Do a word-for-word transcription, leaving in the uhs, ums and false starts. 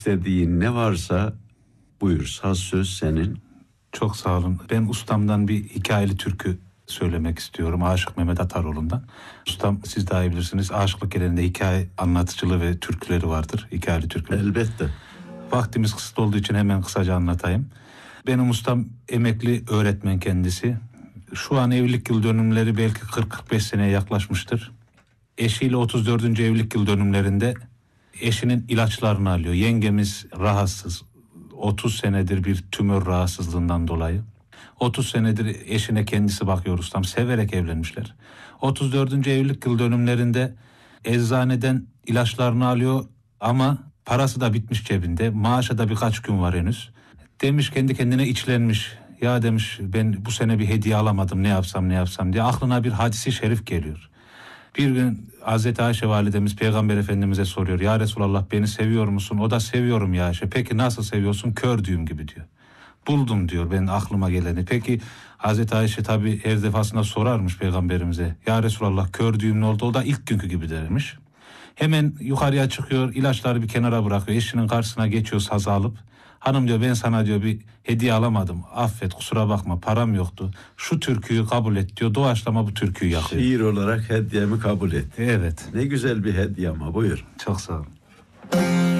İstediğin ne varsa buyur, saz söz senin. Çok sağ olun. Ben ustamdan bir hikayeli türkü söylemek istiyorum. Aşık Mehmet Ataroğlu'ndan. Ustam, siz daha iyi bilirsiniz. Aşıklık geleneğinde hikaye anlatıcılığı ve türküleri vardır. Hikayeli türküler. Elbette. Vaktimiz kısıtlı olduğu için hemen kısaca anlatayım. Benim ustam emekli öğretmen kendisi. Şu an evlilik yıl dönümleri belki kırk kırk beş seneye yaklaşmıştır. Eşiyle otuz dördüncü evlilik yıl dönümlerinde eşinin ilaçlarını alıyor. Yengemiz rahatsız. otuz senedir bir tümör rahatsızlığından dolayı. otuz senedir eşine kendisi bakıyor ustam. Severek evlenmişler. otuz dördüncü evlilik yıl dönümlerinde eczaneden ilaçlarını alıyor ama parası da bitmiş cebinde. Maaşa da birkaç gün var henüz. Demiş, kendi kendine içlenmiş. Ya demiş, ben bu sene bir hediye alamadım, ne yapsam ne yapsam diye. Aklına bir hadisi şerif geliyor. Bir gün Hazreti Ayşe validemiz Peygamber Efendimiz'e soruyor. Ya Resulallah, beni seviyor musun? O da seviyorum ya Ayşe. Peki nasıl seviyorsun? Kör düğüm gibi diyor. Buldum diyor ben aklıma geleni. Peki Hazreti Ayşe tabii her defasında sorarmış Peygamberimize. Ya Resulallah, kör düğüm ne oldu? O da ilk günkü gibi dermiş. Hemen yukarıya çıkıyor, ilaçları bir kenara bırakıyor. Eşinin karşısına geçiyor sazı alıp. Hanım diyor, ben sana diyor bir hediye alamadım. Affet, kusura bakma, param yoktu. Şu türküyü kabul et diyor. Doğaçlama bu türküyü yakıyor. Şiir olarak hediyemi kabul et. Evet. Ne güzel bir hediye ama, buyur. Çok sağ olun.